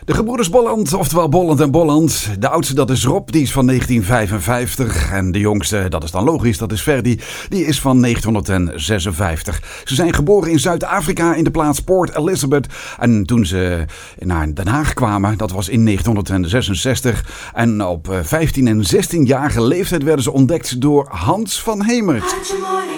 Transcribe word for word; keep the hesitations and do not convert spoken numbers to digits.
De gebroeders Bolland, oftewel Bolland en Bolland. De oudste, dat is Rob, die is van negentien vijfenvijftig. En de jongste, dat is dan logisch, dat is Ferdi, die is van negentien zesenvijftig. Ze zijn geboren in Zuid-Afrika in de plaats Port Elizabeth. En toen ze naar Den Haag kwamen, dat was in negentien zesenzestig. En op vijftien en zestienjarige leeftijd werden ze ontdekt door Hans van Hemert.